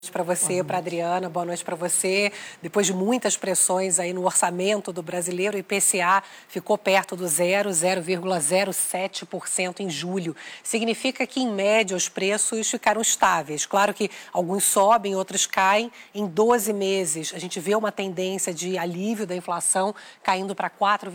Para você, para a Adriana, boa noite para você. Depois de muitas pressões aí no orçamento do brasileiro, o IPCA ficou perto do 0,07% em julho. Significa que, em média, os preços ficaram estáveis. Claro que alguns sobem, outros caem. Em 12 meses, a gente vê uma tendência de alívio da inflação caindo para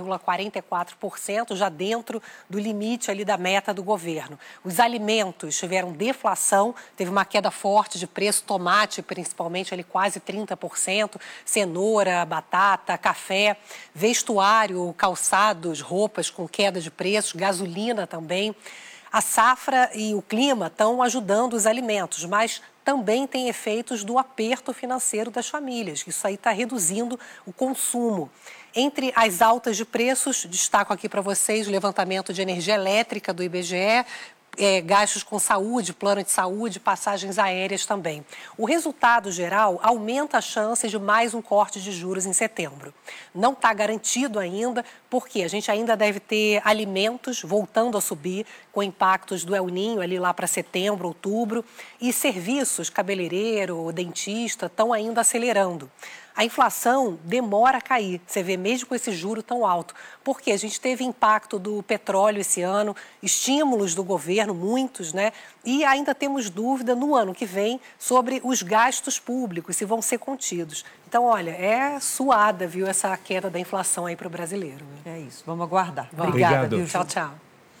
4,44%, já dentro do limite ali da meta do governo. Os alimentos tiveram deflação, teve uma queda forte de preço, tomate, principalmente, ali quase 30%, cenoura, batata, café, vestuário, calçados, roupas com queda de preços, gasolina também. A safra e o clima estão ajudando os alimentos, mas também tem efeitos do aperto financeiro das famílias. Isso aí está reduzindo o consumo. Entre as altas de preços, destaco aqui para vocês o levantamento de energia elétrica do IBGE, gastos com saúde, plano de saúde, passagens aéreas também. O resultado geral aumenta a chance de mais um corte de juros em setembro. Não está garantido ainda, porque a gente ainda deve ter alimentos voltando a subir, com impactos do El Niño ali lá para setembro, outubro, e serviços, cabeleireiro, dentista, estão ainda acelerando. A inflação demora a cair, você vê mesmo com esse juro tão alto, porque a gente teve impacto do petróleo esse ano, estímulos do governo, muitos, né? E ainda temos dúvida no ano que vem sobre os gastos públicos, se vão ser contidos. Então, olha, é suada, viu, essa queda da inflação aí para o brasileiro. É isso, vamos aguardar. Obrigado. Viu, tchau, tchau.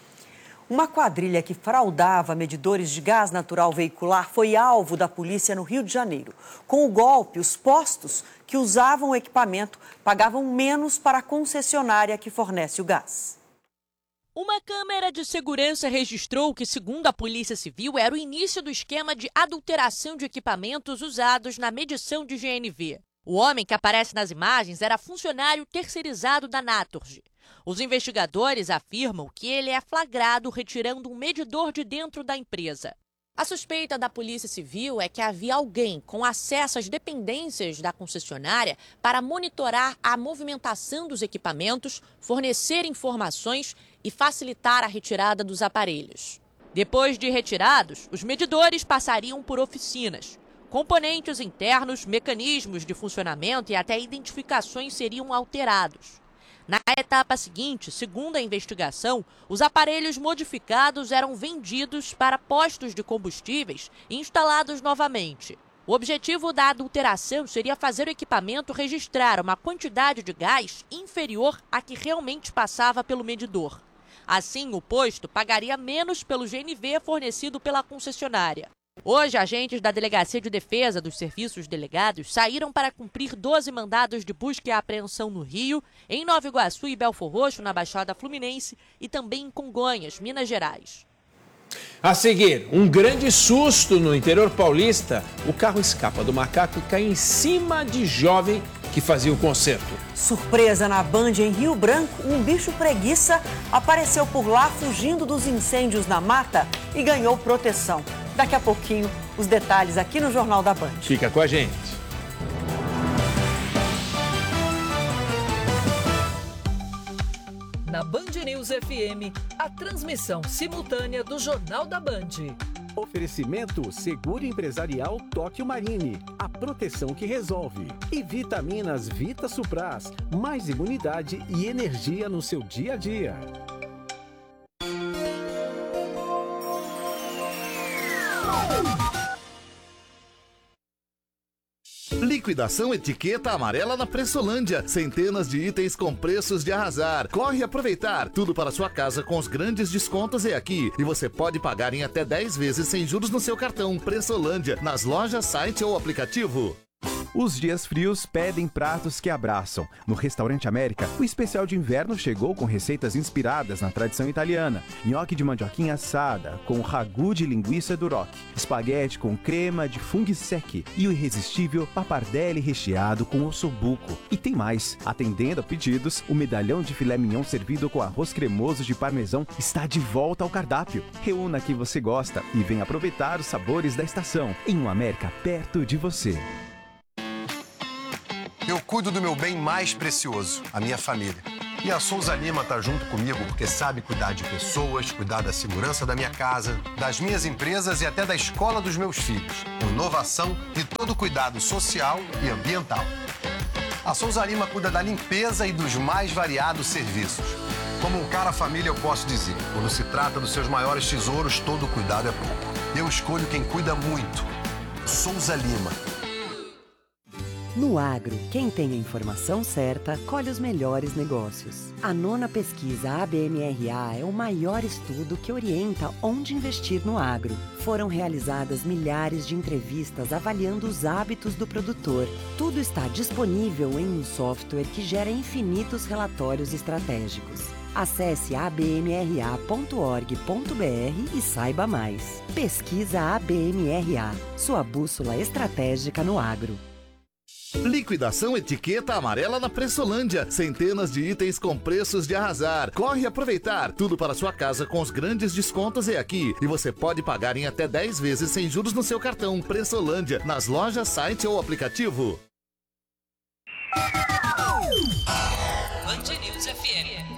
Uma quadrilha que fraudava medidores de gás natural veicular foi alvo da polícia no Rio de Janeiro. Com o golpe, os postos que usavam o equipamento pagavam menos para a concessionária que fornece o gás. Uma câmera de segurança registrou que, segundo a Polícia Civil, era o início do esquema de adulteração de equipamentos usados na medição de GNV. O homem que aparece nas imagens era funcionário terceirizado da Naturgy. Os investigadores afirmam que ele é flagrado retirando um medidor de dentro da empresa. A suspeita da Polícia Civil é que havia alguém com acesso às dependências da concessionária para monitorar a movimentação dos equipamentos, fornecer informações e facilitar a retirada dos aparelhos. Depois de retirados, os medidores passariam por oficinas. Componentes internos, mecanismos de funcionamento e até identificações seriam alterados. Na etapa seguinte, segundo a investigação, os aparelhos modificados eram vendidos para postos de combustíveis e instalados novamente. O objetivo da adulteração seria fazer o equipamento registrar uma quantidade de gás inferior à que realmente passava pelo medidor. Assim, o posto pagaria menos pelo GNV fornecido pela concessionária. Hoje, agentes da Delegacia de Defesa dos Serviços Delegados saíram para cumprir 12 mandados de busca e apreensão no Rio, em Nova Iguaçu e Belfor Roxo, na Baixada Fluminense, e também em Congonhas, Minas Gerais. A seguir, um grande susto no interior paulista. O carro escapa do macaco e cai em cima de jovem que fazia o concerto. Surpresa na Band em Rio Branco, um bicho preguiça apareceu por lá fugindo dos incêndios na mata e ganhou proteção. Daqui a pouquinho, os detalhes aqui no Jornal da Band. Fica com a gente. Na Band News FM, a transmissão simultânea do Jornal da Band. Oferecimento Seguro Empresarial Tóquio Marine, a proteção que resolve. E vitaminas Vita Supras, mais imunidade e energia no seu dia a dia. Liquidação Etiqueta Amarela na Pressolândia. Centenas de itens com preços de arrasar. Corre aproveitar. Tudo para sua casa com os grandes descontos é aqui. E você pode pagar em até 10 vezes sem juros no seu cartão. Pressolândia, nas lojas, site ou aplicativo. Os dias frios pedem pratos que abraçam. No Restaurante América, o especial de inverno chegou com receitas inspiradas na tradição italiana. Nhoque de mandioquinha assada, com ragu de linguiça duroc. Espaguete com crema de funghi secchi. E o irresistível pappardelle recheado com ossobuco. E tem mais. Atendendo a pedidos, o medalhão de filé mignon servido com arroz cremoso de parmesão está de volta ao cardápio. Reúna que você gosta e venha aproveitar os sabores da estação. Em um América perto de você. Eu cuido do meu bem mais precioso, a minha família. E a Souza Lima tá junto comigo porque sabe cuidar de pessoas, cuidar da segurança da minha casa, das minhas empresas e até da escola dos meus filhos. Inovação e todo cuidado social e ambiental. A Souza Lima cuida da limpeza e dos mais variados serviços. Como um cara família, eu posso dizer, quando se trata dos seus maiores tesouros, todo cuidado é pouco. Eu escolho quem cuida muito. Souza Lima. No agro, quem tem a informação certa, colhe os melhores negócios. A 9ª pesquisa ABMRA é o maior estudo que orienta onde investir no agro. Foram realizadas milhares de entrevistas avaliando os hábitos do produtor. Tudo está disponível em um software que gera infinitos relatórios estratégicos. Acesse abmra.org.br e saiba mais. Pesquisa ABMRA, sua bússola estratégica no agro. Liquidação Etiqueta Amarela na Pressolândia. Centenas de itens com preços de arrasar. Corre aproveitar. Tudo para sua casa com os grandes descontos é aqui. E você pode pagar em até 10 vezes sem juros no seu cartão. Pressolândia, nas lojas, site ou aplicativo. Band News FM.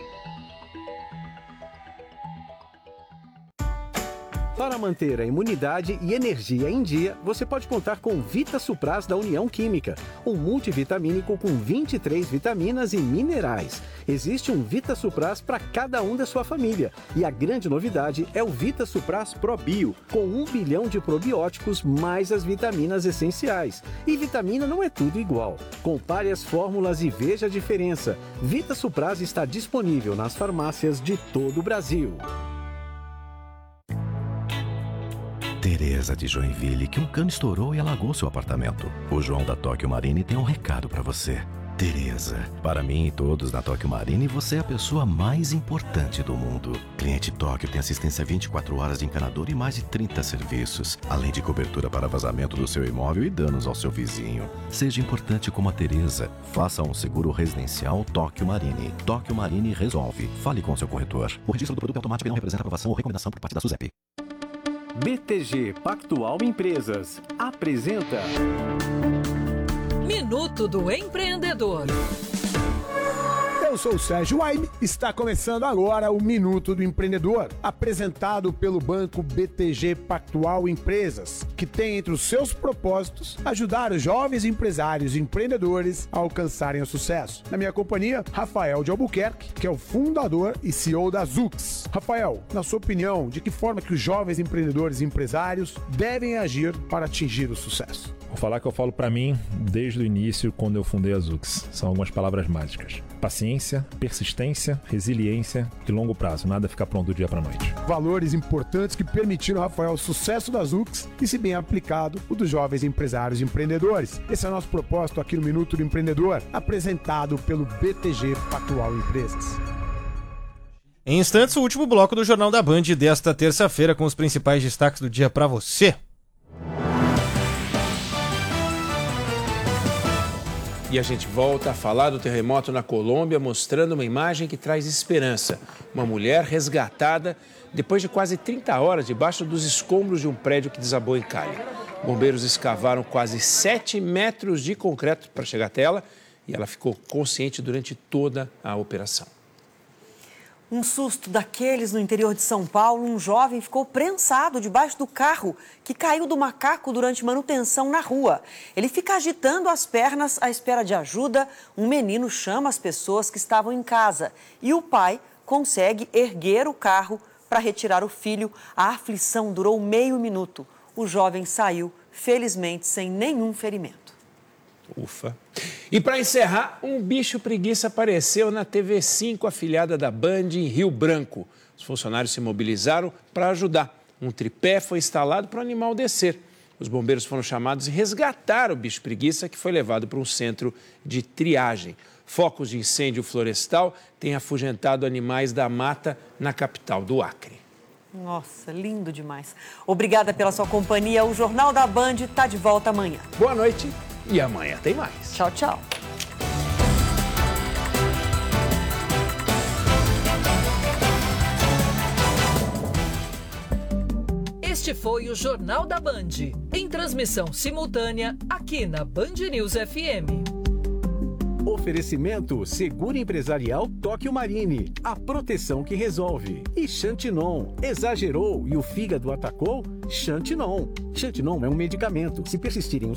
Para manter a imunidade e energia em dia, você pode contar com Vita Supras da União Química, um multivitamínico com 23 vitaminas e minerais. Existe um Vita Supras para cada um da sua família. E a grande novidade é o Vita Supras Pro Bio, com 1 bilhão de probióticos mais as vitaminas essenciais. E vitamina não é tudo igual. Compare as fórmulas e veja a diferença. Vita Supras está disponível nas farmácias de todo o Brasil. Tereza de Joinville, que um cano estourou e alagou seu apartamento. O João da Tóquio Marine tem um recado para você. Tereza, para mim e todos na Tóquio Marine, você é a pessoa mais importante do mundo. Cliente Tóquio tem assistência 24 horas de encanador e mais de 30 serviços, além de cobertura para vazamento do seu imóvel e danos ao seu vizinho. Seja importante como a Tereza. Faça um seguro residencial Tóquio Marine. Tóquio Marine resolve. Fale com seu corretor. O registro do produto é automático e não representa aprovação ou recomendação por parte da SUSEP. BTG Pactual Empresas apresenta Minuto do Empreendedor. Eu sou o Sérgio Waime, está começando agora o Minuto do Empreendedor, apresentado pelo banco BTG Pactual Empresas, que tem entre os seus propósitos ajudar os jovens empresários e empreendedores a alcançarem o sucesso. Na minha companhia, Rafael de Albuquerque, que é o fundador e CEO da Zux. Rafael, na sua opinião, de que forma que os jovens empreendedores e empresários devem agir para atingir o sucesso? Vou falar que eu falo para mim desde o início, quando eu fundei a Zux. São algumas palavras mágicas. Paciência, persistência, resiliência e longo prazo. Nada fica pronto do dia para a noite. Valores importantes que permitiram, Rafael, o sucesso da Zux e, se bem aplicado, o dos jovens empresários e empreendedores. Esse é o nosso propósito aqui no Minuto do Empreendedor, apresentado pelo BTG Pactual Empresas. Em instantes, o último bloco do Jornal da Band desta terça-feira com os principais destaques do dia para você. E a gente volta a falar do terremoto na Colômbia, mostrando uma imagem que traz esperança. Uma mulher resgatada depois de quase 30 horas debaixo dos escombros de um prédio que desabou em Cali. Bombeiros escavaram quase 7 metros de concreto para chegar até ela e ela ficou consciente durante toda a operação. Um susto daqueles no interior de São Paulo, um jovem ficou prensado debaixo do carro que caiu do macaco durante manutenção na rua. Ele fica agitando as pernas à espera de ajuda. Um menino chama as pessoas que estavam em casa e o pai consegue erguer o carro para retirar o filho. A aflição durou meio minuto. O jovem saiu, felizmente, sem nenhum ferimento. Ufa. E para encerrar, um bicho preguiça apareceu na TV5, afiliada da Band, em Rio Branco. Os funcionários se mobilizaram para ajudar. Um tripé foi instalado para o animal descer. Os bombeiros foram chamados e resgataram o bicho preguiça, que foi levado para um centro de triagem. Focos de incêndio florestal têm afugentado animais da mata na capital do Acre. Nossa, lindo demais. Obrigada pela sua companhia. O Jornal da Band está de volta amanhã. Boa noite e amanhã tem mais. Tchau, tchau. Este foi o Jornal da Band, em transmissão simultânea aqui na Band News FM. Oferecimento Seguro Empresarial Tóquio Marine, a proteção que resolve. E Xantinon, exagerou e o fígado atacou? Xantinon. Xantinon é um medicamento. Se persistirem os